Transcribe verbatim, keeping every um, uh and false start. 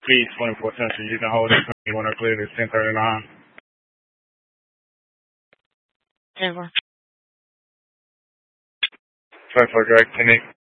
Speed twenty-four Central. You can hold it when I clear this ten thirty-nine. Denver. twenty-four Drake, Connect.